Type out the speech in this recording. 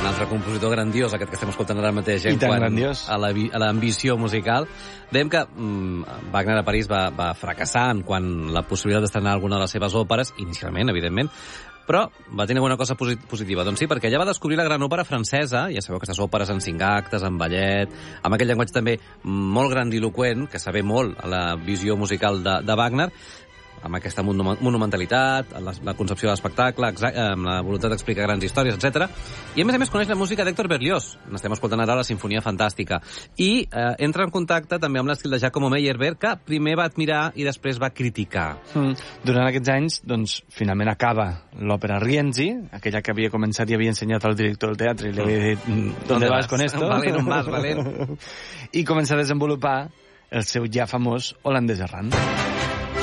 altre compositor grandiós, aquest que estem escoltant ara mateix, I tan grandiós. a l'ambició musical. Dèiem que Wagner a París va fracassar en quan la possibilitat d'estrenar alguna de les seves òperes, inicialment, evidentment, però va tenir alguna cosa positiva. Doncs sí, perquè allà va descobrir la gran òpera francesa, ja sabeu, aquestes òperes en 5 actes, en ballet, amb aquell llenguatge també molt grandiloqüent, que s'avé molt a la visió musical de Wagner, amb aquesta monumentalitat, la concepció de l'espectacle, amb la voluntat d'explicar grans històries, etc. I a més coneix la música d'Héctor Berlioz. N'estem escoltant ara la Sinfonia Fantàstica. I entra en contacte també amb l'estil de Giacomo Meyerbeer, que primer va admirar i després va criticar. Durant aquests anys, doncs, finalment acaba l'òpera Rienzi, aquella que havia començat i havia ensenyat al director del teatre i li havia dit ¿Dónde vas con esto? Valent, on vas, valent. I comença a desenvolupar el seu ja famós holandès errant.